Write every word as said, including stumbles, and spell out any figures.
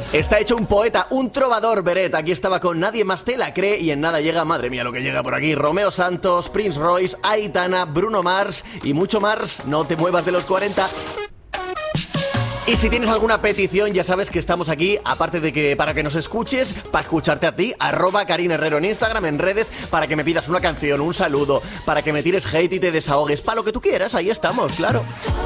Está hecho un poeta, un trovador, Beret. Aquí estaba con Nadie más te la cree y en nada llega, madre mía lo que llega por aquí. Romeo Santos, Prince Royce, Aitana, Bruno Mars y mucho más. No te muevas de los cuarenta. Y si tienes alguna petición, ya sabes que estamos aquí, aparte de que para que nos escuches, para escucharte a ti, arroba Karin Herrero en Instagram, en redes, para que me pidas una canción, un saludo, para que me tires hate y te desahogues, para lo que tú quieras, ahí estamos, claro.